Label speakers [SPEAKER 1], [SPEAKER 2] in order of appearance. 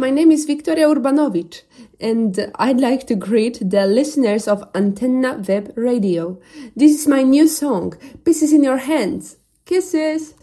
[SPEAKER 1] my name is Victoria Urbanovic, and I'd like to greet the listeners of Antenna Web Radio. This is my new song, Pieces in Your Hands. Kisses!